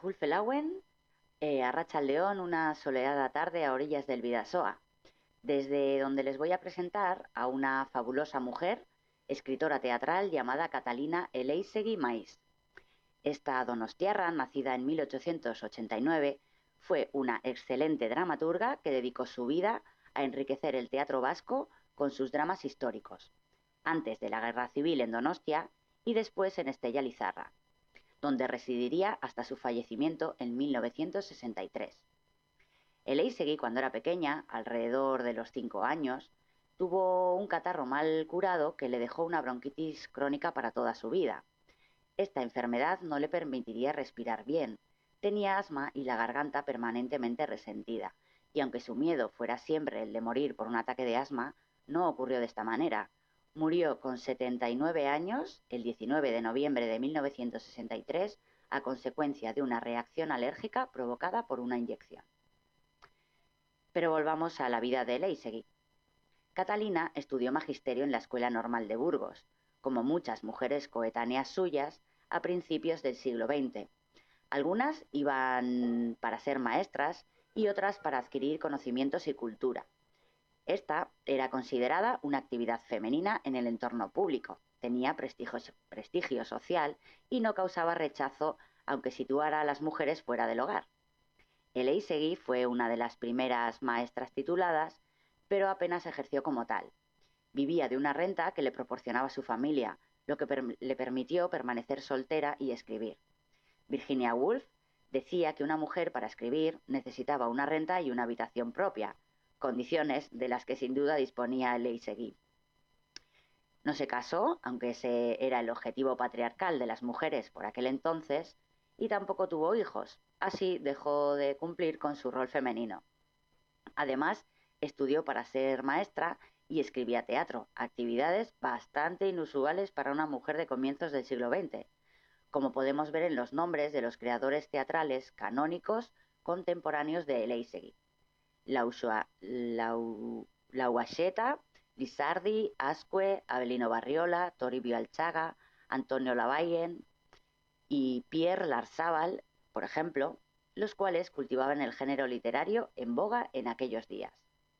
Julfelauen, Arratsaldeon, una soleada tarde a orillas del Bidasoa, desde donde les voy a presentar a una fabulosa mujer, escritora teatral llamada Catalina Elizegi Maiz. Esta donostiarra, nacida en 1889, fue una excelente dramaturga que dedicó su vida a enriquecer el teatro vasco con sus dramas históricos, antes de la Guerra Civil en Donostia y después en Estella Lizarra, donde residiría hasta su fallecimiento en 1963. Elizegi, cuando era pequeña, alrededor de los 5 años, tuvo un catarro mal curado que le dejó una bronquitis crónica para toda su vida. Esta enfermedad no le permitiría respirar bien, tenía asma y la garganta permanentemente resentida, y aunque su miedo fuera siempre el de morir por un ataque de asma, no ocurrió de esta manera. Murió con 79 años, el 19 de noviembre de 1963, a consecuencia de una reacción alérgica provocada por una inyección. Pero volvamos a la vida de Elizegi. Catalina estudió magisterio en la Escuela Normal de Burgos, como muchas mujeres coetáneas suyas, a principios del siglo XX. Algunas iban para ser maestras y otras para adquirir conocimientos y cultura. Esta era considerada una actividad femenina en el entorno público, tenía prestigio social y no causaba rechazo aunque situara a las mujeres fuera del hogar. Elizegi fue una de las primeras maestras tituladas, pero apenas ejerció como tal. Vivía de una renta que le proporcionaba su familia, lo que le permitió permanecer soltera y escribir. Virginia Woolf decía que una mujer para escribir necesitaba una renta y una habitación propia, condiciones de las que sin duda disponía Elizegi. No se casó, aunque ese era el objetivo patriarcal de las mujeres por aquel entonces, y tampoco tuvo hijos, así dejó de cumplir con su rol femenino. Además, estudió para ser maestra y escribía teatro, actividades bastante inusuales para una mujer de comienzos del siglo XX, como podemos ver en los nombres de los creadores teatrales canónicos contemporáneos de Elizegi: Lauaxeta, Lizardi, Ascue, Avelino Barriola, Toribio Alchaga, Antonio Lavallen y Pierre Larzábal, por ejemplo, los cuales cultivaban el género literario en boga en aquellos días.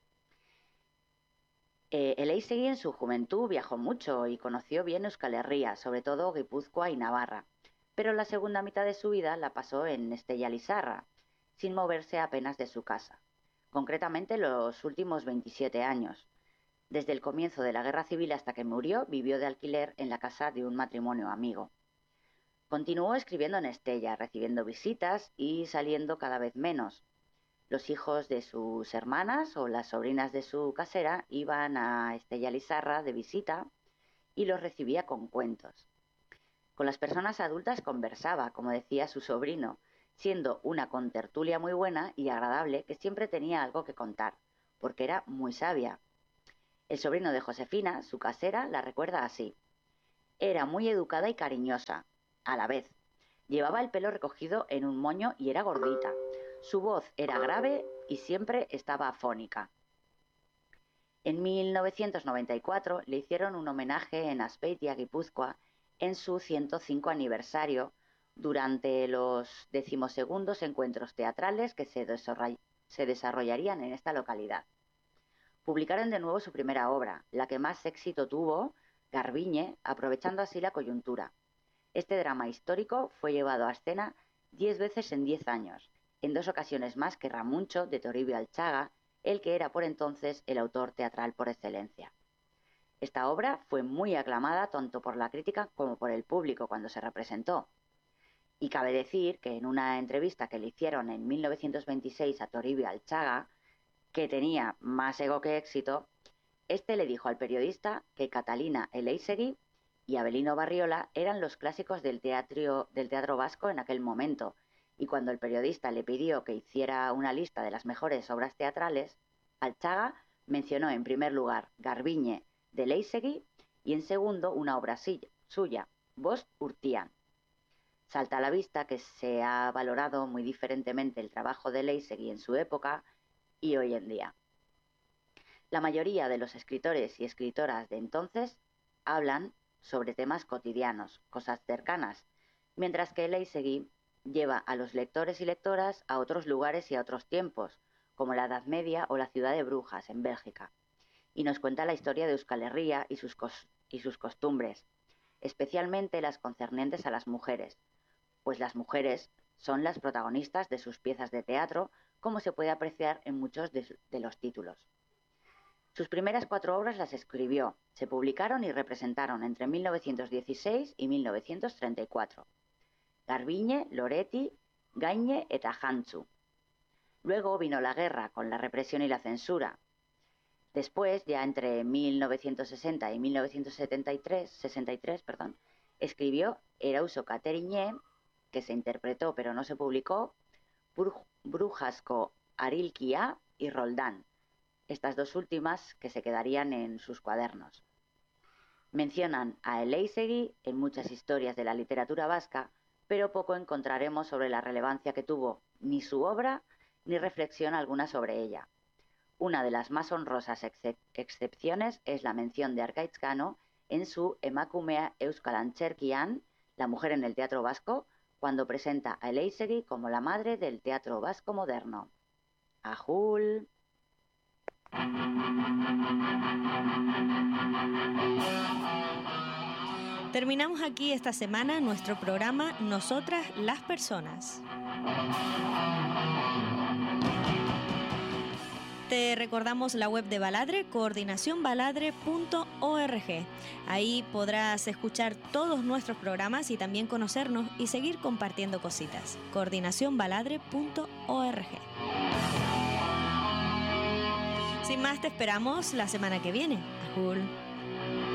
Elizegi en su juventud viajó mucho y conoció bien Euskal Herria, sobre todo Guipúzcoa y Navarra, pero la segunda mitad de su vida la pasó en Estella Lizarra, sin moverse apenas de su casa, concretamente los últimos 27 años. Desde el comienzo de la Guerra Civil hasta que murió, vivió de alquiler en la casa de un matrimonio amigo. Continuó escribiendo en Estella, recibiendo visitas y saliendo cada vez menos. Los hijos de sus hermanas o las sobrinas de su casera iban a Estella Lizarra de visita y los recibía con cuentos. Con las personas adultas conversaba, como decía su sobrino, siendo una contertulia muy buena y agradable que siempre tenía algo que contar, porque era muy sabia. El sobrino de Josefina, su casera, la recuerda así: era muy educada y cariñosa, a la vez. Llevaba el pelo recogido en un moño y era gordita. Su voz era grave y siempre estaba afónica. En 1994 le hicieron un homenaje en Azpeitia, Guipúzcoa, en su 105 aniversario, durante los 12º encuentros teatrales que se desarrollarían en esta localidad. Publicaron de nuevo su primera obra, la que más éxito tuvo, Garbiñe, aprovechando así la coyuntura. Este drama histórico fue llevado a escena 10 veces en 10 años, en 2 ocasiones más que Ramuncho, de Toribio Alchaga, el que era por entonces el autor teatral por excelencia. Esta obra fue muy aclamada tanto por la crítica como por el público cuando se representó. Y cabe decir que en una entrevista que le hicieron en 1926 a Toribio Alchaga, que tenía más ego que éxito, este le dijo al periodista que Catalina Elizegi y Avelino Barriola eran los clásicos del teatro vasco en aquel momento, y cuando el periodista le pidió que hiciera una lista de las mejores obras teatrales, Alchaga mencionó en primer lugar Garbiñe de Elizegi y en segundo una obra suya, Bost Urtean. Salta a la vista que se ha valorado muy diferentemente el trabajo de Elizegi en su época y hoy en día. La mayoría de los escritores y escritoras de entonces hablan sobre temas cotidianos, cosas cercanas, mientras que Elizegi lleva a los lectores y lectoras a otros lugares y a otros tiempos, como la Edad Media o la ciudad de Brujas, en Bélgica, y nos cuenta la historia de Euskal Herria y sus costumbres, especialmente las concernientes a las mujeres, pues las mujeres son las protagonistas de sus piezas de teatro, como se puede apreciar en muchos de los títulos. Sus primeras 4 obras las escribió, se publicaron y representaron entre 1916 y 1934. Garbiñe, Loretti, Gañe eta Jantzu. Luego vino la guerra con la represión y la censura. Después, ya entre 1960 y 1963, escribió Erauso Kateriñé, que se interpretó pero no se publicó, Brujasko Arilkia y Roldán, estas 2 últimas que se quedarían en sus cuadernos. Mencionan a Elizegi en muchas historias de la literatura vasca, pero poco encontraremos sobre la relevancia que tuvo ni su obra ni reflexión alguna sobre ella. Una de las más honrosas excepciones es la mención de Arkaitz Cano en su Emakumea Euskal Antzerkian, la mujer en el teatro vasco, cuando presenta a Elizegi como la madre del teatro vasco moderno. ¡Ajul! Terminamos aquí esta semana nuestro programa Nosotras las Personas. Te recordamos la web de Baladre, coordinacionbaladre.org. Ahí podrás escuchar todos nuestros programas y también conocernos y seguir compartiendo cositas. coordinacionbaladre.org. Sin más, te esperamos la semana que viene. Ajul.